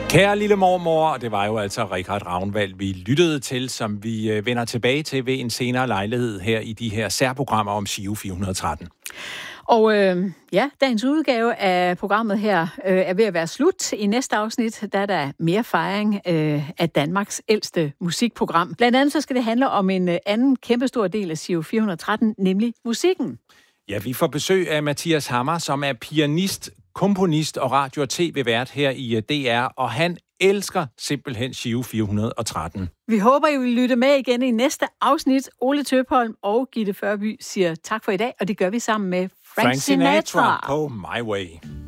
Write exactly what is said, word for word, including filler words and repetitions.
Kære lille mormor, det var jo altså Richard Ragnvald, vi lyttede til, som vi øh, vender tilbage til ved en senere lejlighed her i de her særprogrammer om Giro fire hundrede og tretten. Og øh, ja, dagens udgave af programmet her øh, er ved at være slut. I næste afsnit, der er der mere fejring øh, af Danmarks ældste musikprogram. Blandt andet så skal det handle om en øh, anden kæmpestor del af Giro fire hundrede og tretten, nemlig musikken. Ja, vi får besøg af Mathias Hammer, som er pianist, komponist og radio- og tv-vært her i D R, og han elsker simpelthen Giro fire hundrede og tretten. Vi håber, I vil lytte med igen i næste afsnit. Ole Tøpholm og Gitte Førby siger tak for i dag, og det gør vi sammen med Frank, Frank Sinatra Sinatra på My Way.